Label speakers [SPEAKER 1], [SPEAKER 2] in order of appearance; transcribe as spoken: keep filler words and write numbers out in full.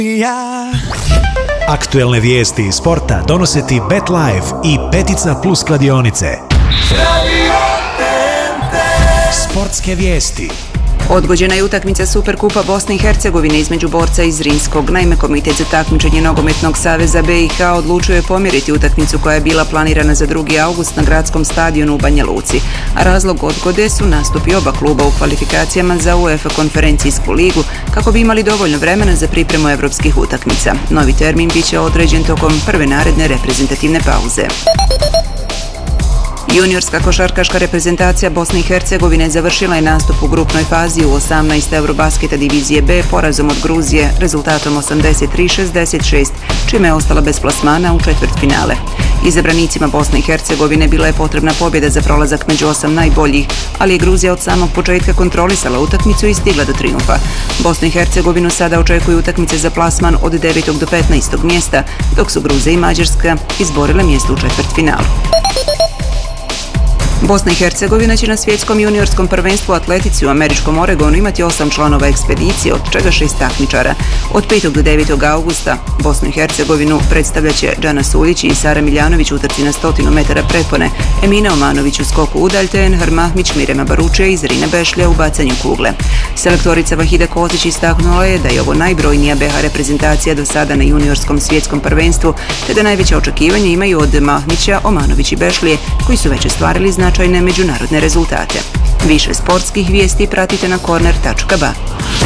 [SPEAKER 1] Aktuelne vijesti iz sporta donose ti BetLife i Petica Plus kladionice. Sportske vijesti.
[SPEAKER 2] Odgođena je utakmica Superkupa Bosne i Hercegovine između borca iz Zrinskog. Naime, Komitet za takmičenje Nogometnog saveza B i H odlučio je pomjeriti utakmicu koja je bila planirana za drugi august na gradskom stadionu u Banja Luci. A razlog odgode su nastupi oba kluba u kvalifikacijama za UEFA konferencijsku ligu kako bi imali dovoljno vremena za pripremu evropskih utakmica. Novi termin bit će određen tokom prve naredne reprezentativne pauze. Juniorska košarkaška reprezentacija Bosne i Hercegovine završila je nastup u grupnoj fazi u osamnaest Eurobasketa divizije B porazom od Gruzije rezultatom osamdeset tri šezdeset šest, čime je ostala bez plasmana u četvrtfinale. Izabranicima Bosne i Hercegovine bila je potrebna pobjeda za prolazak među osam najboljih, ali je Gruzija od samog početka kontrolisala utakmicu i stigla do trijumfa. Bosnu i Hercegovinu sada očekuju utakmice za plasman od devetog do petnaestog mjesta, dok su Gruzija i Mađarska izborile mjesto u četvrtfinalu. Bosna i Hercegovina će na svjetskom juniorskom prvenstvu u atletici u američkom Oregonu imati osam članova ekspedicije, od čega šest takmičara. Od petog do devetog augusta Bosnu i Hercegovinu predstavljat će Džana Suljić i Sara Miljanović u utrci na stotinu metara prepone, Emina Omanović u skoku udalj te Enhar Mahmić, Mirema Baručija i Zrina Bešlja u bacanju kugle. Selektorica Vahida Kotić istaknula je da je ovo najbrojnija B H reprezentacija do sada na juniorskom svjetskom prvenstvu, te da najveće očekivanje imaju od Mahmića, Omanović i Bešlije, koji su već ostvarili značajne međunarodne rezultate. Više sportskih vijesti pratite na korner tačka ba.